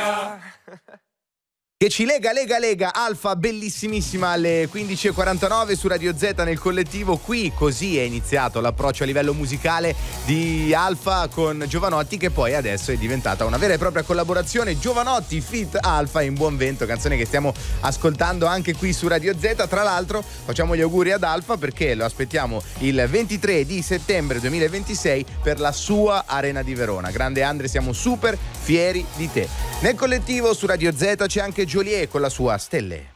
Che ci lega Alfa, bellissimissima, alle 15.49 su Radio Z nel collettivo. Qui così è iniziato l'approccio a livello musicale di Alfa con Giovanotti, che poi adesso è diventata una vera e propria collaborazione Giovanotti feat Alfa in Buon Vento, canzone che stiamo ascoltando anche qui su Radio Z. Tra l'altro facciamo gli auguri ad Alfa perché lo aspettiamo il 23 di settembre 2026 per la sua Arena di Verona. Grande Andre, siamo super fieri di te. Nel collettivo su Radio Z c'è anche Joliet con la sua Stelle.